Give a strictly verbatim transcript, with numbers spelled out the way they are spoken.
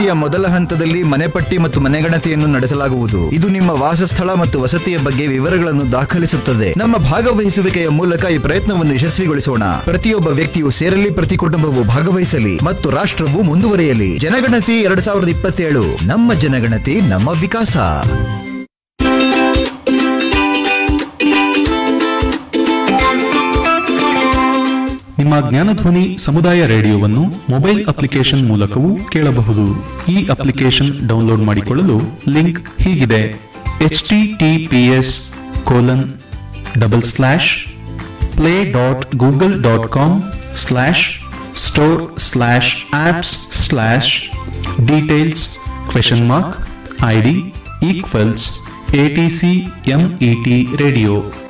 ಜನಗಣತಿಯ ಮೊದಲ ಹಂತದಲ್ಲಿ ಮನೆಪಟ್ಟಿ ಮತ್ತು ಮನೆಗಣತಿಯನ್ನು ನಡೆಸಲಾಗುವುದು. ಇದು ನಿಮ್ಮ ವಾಸಸ್ಥಳ ಮತ್ತು ವಸತಿಯ ಬಗ್ಗೆ ವಿವರಗಳನ್ನು ದಾಖಲಿಸುತ್ತದೆ. ನಮ್ಮ ಭಾಗವಹಿಸುವಿಕೆಯ ಮೂಲಕ ಈ ಪ್ರಯತ್ನವನ್ನು ಯಶಸ್ವಿಗೊಳಿಸೋಣ. ಪ್ರತಿಯೊಬ್ಬ ವ್ಯಕ್ತಿಯು ಸೇರಲಿ, ಪ್ರತಿ ಕುಟುಂಬವು ಭಾಗವಹಿಸಲಿ ಮತ್ತು ರಾಷ್ಟ್ರವು ಮುಂದುವರಿಯಲಿ. ಜನಗಣತಿ ಎರಡ್ ಸಾವಿರದ ಇಪ್ಪತ್ತೇಳು, ನಮ್ಮ ಜನಗಣತಿ ನಮ್ಮ ವಿಕಾಸ. ನಿಮ್ಮ ಜ್ಞಾನಧ್ವನಿ ಸಮುದಾಯ ರೇಡಿಯೋವನ್ನು ಮೊಬೈಲ್ ಅಪ್ಲಿಕೇಶನ್ ಮೂಲಕವೂ ಕೇಳಬಹುದು. ಈ ಅಪ್ಲಿಕೇಶನ್ ಡೌನ್ಲೋಡ್ ಮಾಡಿಕೊಳ್ಳಲು ಲಿಂಕ್ ಹೀಗಿದೆ: H T T P S colon double slash play dot Google dot com slash store slash apps slash details question mark I D equals A T C M E T radio.